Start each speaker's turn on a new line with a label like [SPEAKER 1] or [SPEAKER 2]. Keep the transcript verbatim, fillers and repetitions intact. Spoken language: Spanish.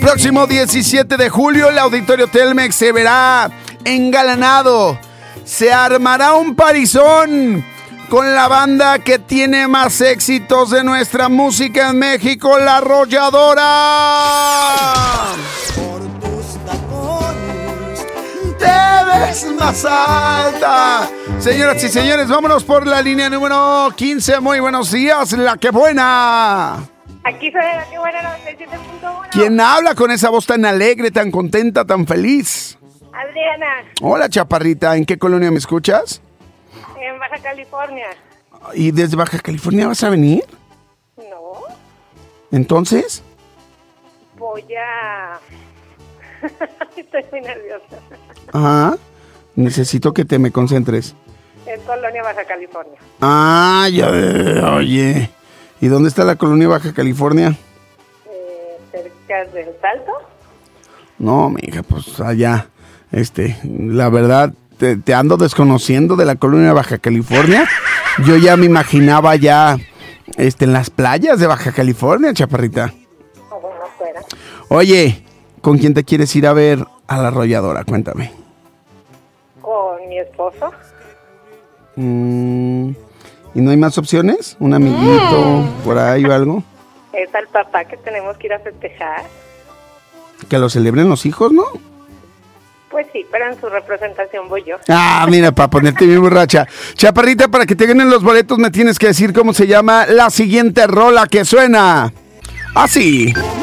[SPEAKER 1] próximo diecisiete de julio el Auditorio Telmex se verá engalanado. Se armará un parizón con la banda que tiene más éxitos de nuestra música en México, La Arrolladora.
[SPEAKER 2] Por tus tacones
[SPEAKER 1] Te ves más alta. Señoras y señores, vámonos por la línea número quince. Muy buenos días, La Que Buena.
[SPEAKER 3] Aquí soy La Que Buena, noventa y siete punto uno.
[SPEAKER 1] ¿Quién habla con esa voz tan alegre, tan contenta, tan feliz?
[SPEAKER 3] Adriana,
[SPEAKER 1] Hola, chaparrita. ¿En qué colonia me escuchas?
[SPEAKER 3] en Baja California.
[SPEAKER 1] ¿Y desde Baja California vas a venir?
[SPEAKER 3] No,
[SPEAKER 1] Entonces,
[SPEAKER 3] voy a... Estoy muy nerviosa.
[SPEAKER 1] ajá, necesito que te me concentres.
[SPEAKER 3] En Colonia, Baja California.
[SPEAKER 1] Ah, ya, oye. ¿Y dónde está la colonia Baja California?
[SPEAKER 3] Eh, cerca del Salto.
[SPEAKER 1] No, mija, pues allá. Este, la verdad, te, te ando desconociendo de la colonia Baja California. Yo ya me imaginaba ya, este, en las playas de Baja California, chaparrita.
[SPEAKER 3] O bueno, fuera.
[SPEAKER 1] Oye, ¿con quién te quieres ir a ver a La Arrolladora? Cuéntame.
[SPEAKER 3] Con mi esposo.
[SPEAKER 1] Mm, ¿Y no hay más opciones? ¿Un amiguito por ahí o algo?
[SPEAKER 3] Es al papá que tenemos que ir a festejar.
[SPEAKER 1] Que lo celebren los hijos, ¿no?
[SPEAKER 3] Pues sí, pero en su representación voy yo.
[SPEAKER 1] Ah, mira, para ponerte bien borracha. Chaparrita, para que te ganen los boletos me tienes que decir cómo se llama la siguiente rola que suena así.